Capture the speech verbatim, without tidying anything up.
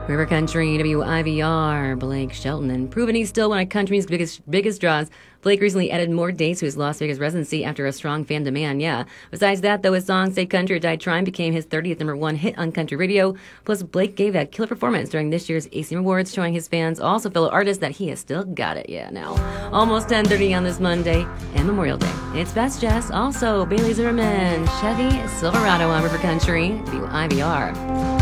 River Country, W I V R, Blake Shelton, and proving he's still one of country's biggest biggest draws. Blake recently added more dates to his Las Vegas residency after a strong fan demand, yeah. Besides that, though, his song Say Country or Die Trying became his thirtieth number one hit on country radio. Plus, Blake gave that killer performance during this year's A C M Awards, showing his fans, also fellow artists, that he has still got it, yeah, now. Almost ten thirty on this Monday and Memorial Day. It's Best Jess, also Bailey Zimmerman, Chevy Silverado on River Country, W I V R.